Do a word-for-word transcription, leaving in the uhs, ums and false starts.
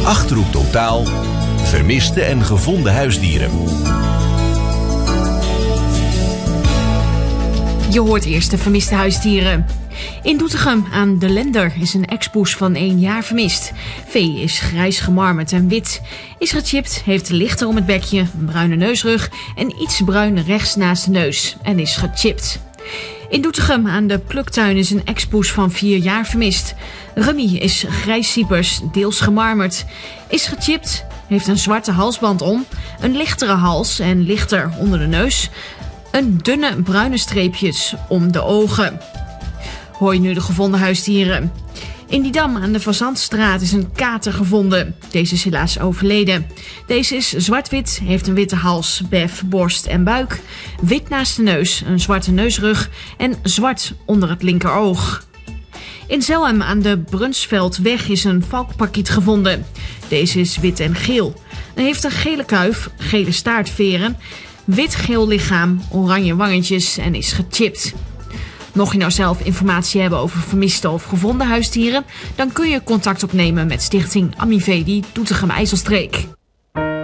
Achterhoek Totaal, vermiste en gevonden huisdieren. Je hoort eerst de vermiste huisdieren. In Doetinchem aan de Lender is een ex-poes van één jaar vermist. Vee is grijs gemarmerd en wit. Is gechipt, heeft lichter om het bekje, een bruine neusrug en iets bruin rechts naast de neus en is gechipt. In Doetinchem aan de Pluktuin is een ex-poes van vier jaar vermist. Rummy is grijs cypers, deels gemarmerd. Is gechipt, heeft een zwarte halsband om, een lichtere hals en lichter onder de neus. Een dunne bruine streepjes om de ogen. Hoor je nu de gevonden huisdieren? In Didam aan de Fazantstraat is een kater gevonden. Deze is helaas overleden. Deze is zwart-wit, heeft een witte hals, bef, borst en buik. Wit naast de neus, een zwarte neusrug en zwart onder het linkeroog. In Zelhem aan de Brunsveldweg is een valkparkiet gevonden. Deze is wit en geel. Hij heeft een gele kuif, gele staartveren, wit-geel lichaam, oranje wangetjes en is gechipt. Mocht je nou zelf informatie hebben over vermiste of gevonden huisdieren, dan kun je contact opnemen met Stichting Amivedi Doetinchem IJsselstreek.